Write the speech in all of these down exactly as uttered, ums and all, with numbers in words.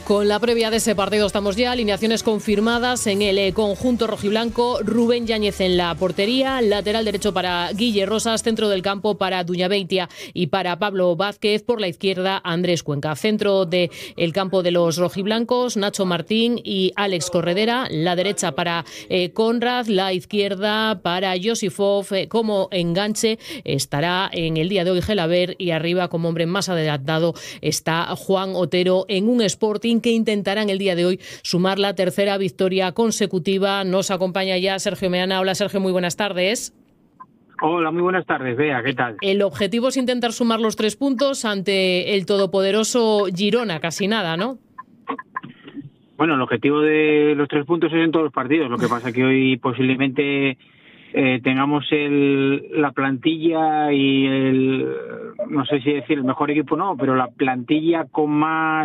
Con la previa de ese partido estamos ya, alineaciones confirmadas en el eh, conjunto rojiblanco. Rubén Yáñez en la portería, lateral derecho para Guille Rosas, centro del campo para Duñabeitia y para Pablo Vázquez, por la izquierda Andrés Cuenca. Centro del campo de los rojiblancos, Nacho Martín y Alex Corredera, la derecha para eh, Conrad, la izquierda para Josifov, eh, como enganche estará en el día de hoy Gelaber, y arriba como hombre más adelantado está Juan Otero en un Sporting que intentará en el día de hoy sumar la tercera victoria consecutiva. Nos acompaña ya Sergio Meana. Hola Sergio, muy buenas tardes. Hola, muy buenas tardes, Bea, ¿qué tal? El objetivo es intentar sumar los tres puntos ante el todopoderoso Girona, casi nada, ¿no? Bueno, el objetivo de los tres puntos es en todos los partidos, lo que pasa que hoy posiblemente eh, tengamos el, la plantilla y el, no sé si decir el mejor equipo no, pero la plantilla con más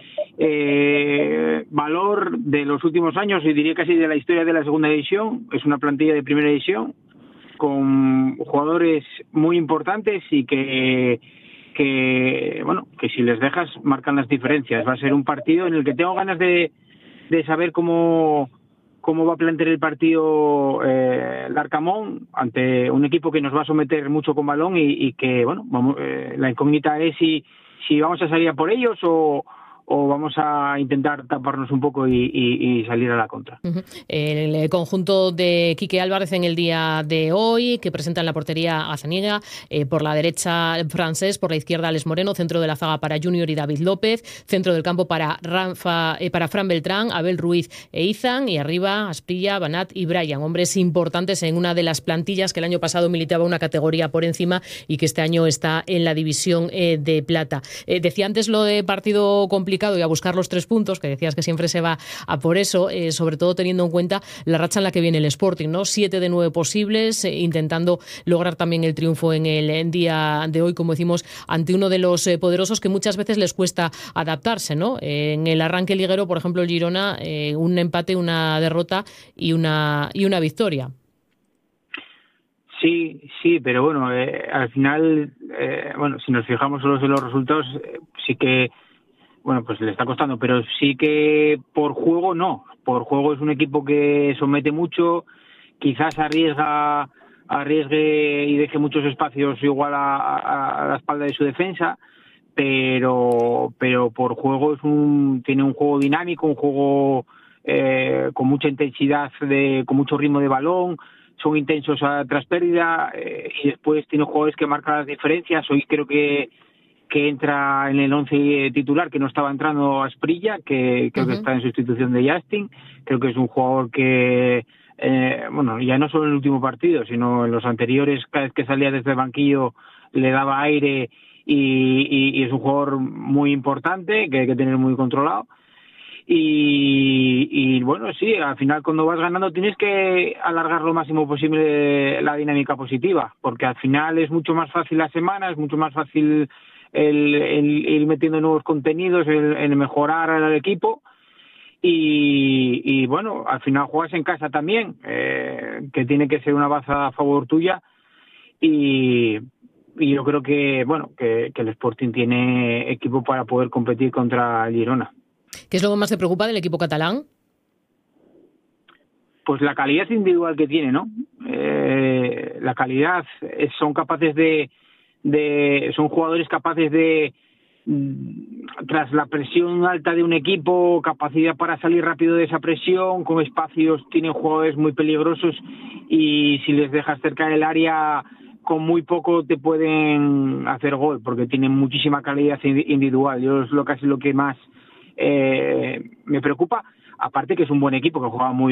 eh, valor de los últimos años, y diría casi de la historia de la segunda división. Es una plantilla de primera división con jugadores muy importantes y que que bueno, que si les dejas marcan las diferencias. Va a ser un partido en el que tengo ganas de, de saber cómo cómo va a plantear el partido eh, el Arcamón ante un equipo que nos va a someter mucho con balón y, y que bueno, vamos, eh, la incógnita es si si vamos a salir a por ellos o o vamos a intentar taparnos un poco y, y, y salir a la contra. Uh-huh. El conjunto de Quique Álvarez en el día de hoy, que presenta en la portería a Zaniga, eh, por la derecha Francés, por la izquierda Alex Moreno, centro de la zaga para Junior y David López, centro del campo para, Ranfa, eh, para Fran Beltrán, Abel Ruiz e Izan, y arriba Asprilla, Banat y Brian, hombres importantes en una de las plantillas que el año pasado militaba una categoría por encima y que este año está en la división eh, de plata. Eh, decía antes lo de partido complicado y a buscar los tres puntos, que decías que siempre se va a por eso, eh, sobre todo teniendo en cuenta la racha en la que viene el Sporting, ¿no? Siete de nueve posibles, eh, intentando lograr también el triunfo en el en día de hoy, como decimos, ante uno de los eh, poderosos que muchas veces les cuesta adaptarse, ¿no? Eh, en el arranque liguero, por ejemplo, el Girona, eh, un empate, una derrota y una, y una victoria. Sí, sí, pero bueno, eh, al final, eh, bueno, si nos fijamos solo en los resultados, eh, sí que bueno, pues le está costando, pero sí que por juego no. Por juego es un equipo que somete mucho, quizás arriesga, arriesgue y deje muchos espacios igual a, a, a la espalda de su defensa, pero pero por juego es un tiene un juego dinámico, un juego eh, con mucha intensidad, de, con mucho ritmo de balón, son intensos a, tras pérdida, eh, y después tiene jugadores que marcan las diferencias. Hoy creo que que entra en el once titular, que no estaba entrando Asprilla, que creo uh-huh. que está en sustitución de Justin. Creo que es un jugador que, eh, bueno, ya no solo en el último partido, sino en los anteriores, cada vez que salía desde el banquillo le daba aire y, y, y es un jugador muy importante, que hay que tener muy controlado. Y, y bueno, sí, al final cuando vas ganando tienes que alargar lo máximo posible la dinámica positiva, porque al final es mucho más fácil la semana, es mucho más fácil el, el ir metiendo nuevos contenidos, el, el mejorar al equipo y, y bueno, al final juegas en casa también, eh, que tiene que ser una baza a favor tuya y, y yo creo que bueno que, que el Sporting tiene equipo para poder competir contra el Girona. ¿Qué es lo que más te preocupa del equipo catalán? Pues la calidad individual que tiene, ¿no? Eh, la calidad, son capaces de de son jugadores capaces de, tras la presión alta de un equipo, capacidad para salir rápido de esa presión, con espacios, tienen jugadores muy peligrosos y si les dejas cerca del área con muy poco te pueden hacer gol, porque tienen muchísima calidad individual. Yo es lo casi lo que más eh, me preocupa, aparte que es un buen equipo que juega muy